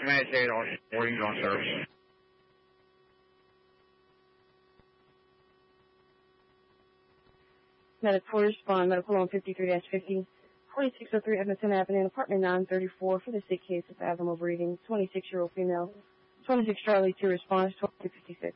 Medicaid on wings on service. Medical respond, medical on 53-50, 4603 Edmonton Avenue, apartment 934 for the sick case of abdominal bleeding, 26-year-old female, 26 Charlie to response, 1256.